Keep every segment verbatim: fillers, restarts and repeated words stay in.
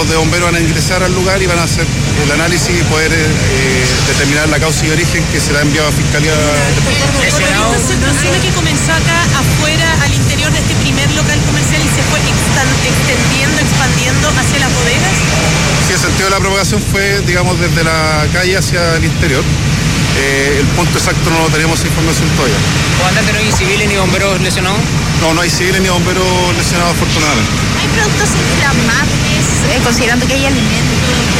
los de bomberos van a ingresar al lugar y van a hacer el análisis y poder eh, determinar la causa y origen que será enviado a Fiscalía. ¿Esta situación que comenzó acá afuera, al interior de este primer local comercial y se fue extendiendo, expandiendo hacia las bodegas? Sí, el sentido de la propagación fue, digamos, desde la calle hacia el interior. Eh, el punto exacto no tenemos información todavía. ¿Comandante, no hay civiles ni bomberos lesionados? No, no hay civiles ni bomberos lesionados, afortunadamente. ¿Hay productos inflamables, eh, considerando que hay alimentos?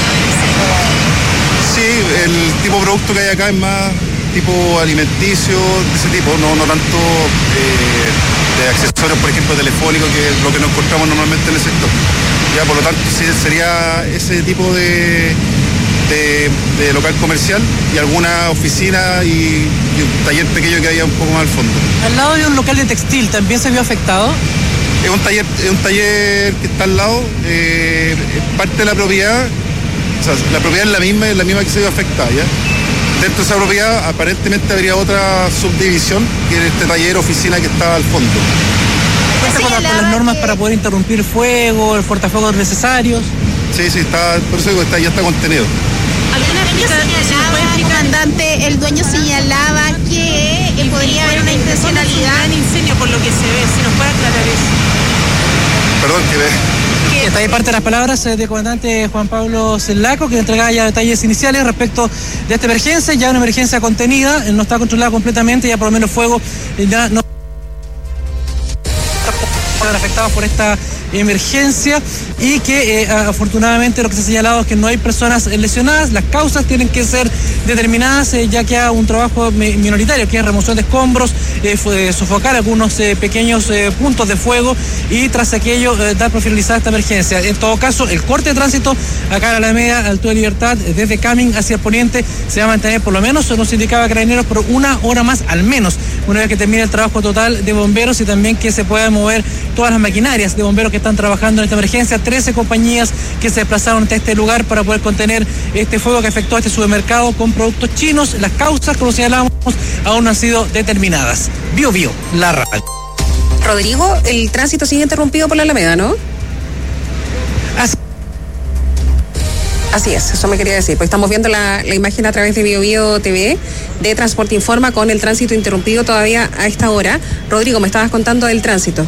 Sí, el tipo de producto que hay acá es más tipo alimenticio, de ese tipo, no, no tanto eh, de accesorios, por ejemplo, telefónicos, que es lo que nos encontramos normalmente en el sector. Ya, por lo tanto, sí, sería ese tipo de... De, de local comercial y alguna oficina y, y un taller pequeño que había un poco más al fondo. Al lado de un local de textil, ¿también se vio afectado? Es un taller, es un taller que está al lado, eh, es parte de la propiedad, o sea, la propiedad es la misma, es la misma que se vio afectada, ¿ya? Dentro de esa propiedad aparentemente habría otra subdivisión, que es este taller oficina que estaba al fondo. ¿Cuenta con, con las normas que... para poder interrumpir fuego, el cortafuegos necesarios? Sí, sí, está, por eso digo, está, ya está contenido. ¿Alguna señalaba, comandante, el dueño señalaba que él podría haber una intencionalidad en incendio por lo que se ve? Si nos puede aclarar eso. Perdón, que ve. Está ahí parte de las palabras del comandante Juan Pablo Celaco, que entregaba ya detalles iniciales respecto de esta emergencia, ya una emergencia contenida, no está controlada completamente, ya por lo menos fuego ya no afectados por esta emergencia y que eh, afortunadamente lo que se ha señalado es que no hay personas lesionadas. Las causas tienen que ser determinadas, eh, ya que hay un trabajo minoritario que es remoción de escombros, eh, fue, sofocar algunos eh, pequeños eh, puntos de fuego y tras aquello eh, dar por finalizada esta emergencia. En todo caso, el corte de tránsito acá en la Alameda, Altura de Libertad, desde Camin hacia el poniente, se va a mantener por lo menos, nos indicaba Carabineros, por una hora más al menos, una vez que termine el trabajo total de bomberos y también que se puedan mover todas las maquinarias de bomberos que están trabajando en esta emergencia. trece compañías que se desplazaron hasta este lugar para poder contener este fuego que afectó a este supermercado con productos chinos. Las causas, como señalamos, aún no han sido determinadas. Bio Bio, la radio. Rodrigo, el tránsito sigue interrumpido por la Alameda, ¿no? Así. Así es, eso me quería decir, pues estamos viendo la, la imagen a través de Bio Bio T V de Transporte Informa con el tránsito interrumpido todavía a esta hora. Rodrigo, me estabas contando del tránsito.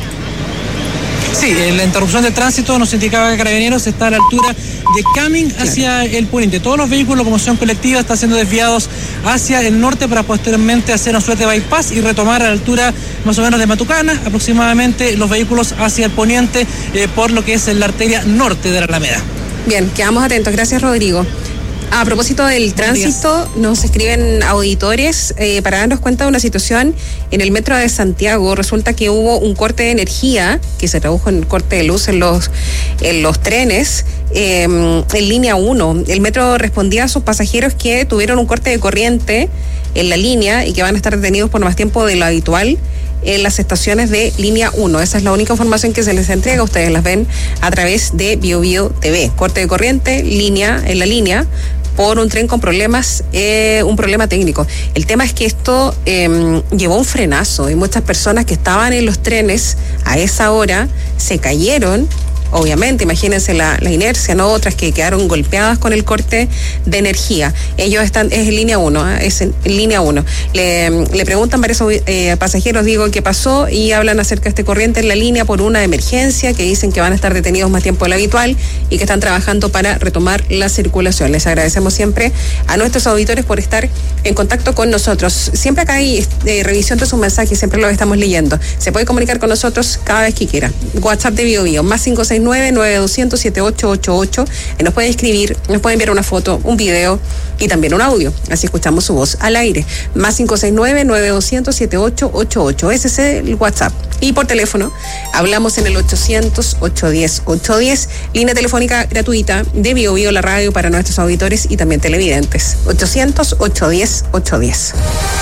Sí, la interrupción de tránsito nos indicaba que Carabineros está a la altura de Camin hacia el poniente. Todos los vehículos de locomoción colectiva están siendo desviados hacia el norte para posteriormente hacer una suerte de bypass y retomar a la altura más o menos de Matucana, aproximadamente los vehículos hacia el poniente eh, por lo que es la arteria norte de la Alameda. Bien, quedamos atentos. Gracias, Rodrigo. A propósito del tránsito, nos escriben auditores eh, para darnos cuenta de una situación en el metro de Santiago. Resulta que hubo un corte de energía que se tradujo en corte de luz en los, en los trenes eh, en línea uno. El metro respondía a sus pasajeros que tuvieron un corte de corriente en la línea y que van a estar detenidos por más tiempo de lo habitual en las estaciones de línea uno. Esa es la única información que se les entrega. Ustedes las ven a través de Bio Bio T V. Corte de corriente, línea, en la línea, por un tren con problemas, eh, un problema técnico. El tema es que esto eh, llevó un frenazo y muchas personas que estaban en los trenes a esa hora se cayeron. Obviamente, imagínense la, la inercia, ¿no? Otras que quedaron golpeadas con el corte de energía. Ellos están, es en línea uno, ¿eh? es en, en línea uno. Le, le preguntan varios eh, pasajeros, digo, qué pasó, y hablan acerca de este corriente en la línea por una emergencia, que dicen que van a estar detenidos más tiempo de lo habitual y que están trabajando para retomar la circulación. Les agradecemos siempre a nuestros auditores por estar en contacto con nosotros. Siempre acá hay eh, revisión de sus mensajes, siempre los estamos leyendo. Se puede comunicar con nosotros cada vez que quiera. WhatsApp de Bio Bio, más cinco seis nueve, nueve dos cero cero, siete ocho ocho ocho. Nos puede escribir, nos puede enviar una foto, un video y también un audio. Así escuchamos su voz al aire. Más cinco seis nueve, nueve dos cero cero, siete ocho ocho ocho. Ese es el WhatsApp. Y por teléfono hablamos en el ochocientos, ochocientos diez, ochocientos diez, línea telefónica gratuita de Bio Bio, la radio, para nuestros auditores y también televidentes. ochocientos, ochocientos diez, ochocientos diez.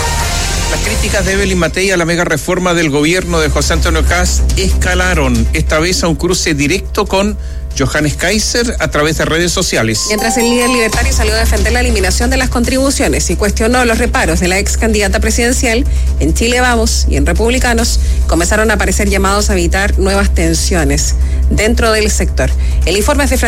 Las críticas de Evelyn Matei a la mega reforma del gobierno de José Antonio Kast escalaron, esta vez a un cruce directo con Johannes Kaiser a través de redes sociales. Mientras el líder libertario salió a defender la eliminación de las contribuciones y cuestionó los reparos de la ex candidata presidencial, en Chile Vamos y en Republicanos comenzaron a aparecer llamados a evitar nuevas tensiones dentro del sector. El informe es de